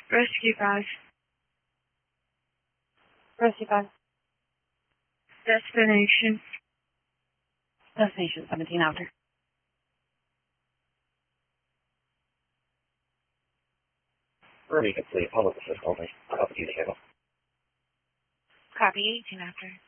Rescue 5. Rescue 5. Destination. Destination 17 after. Ruby complete. Public assist only. Copy to handle. Copy 18 after.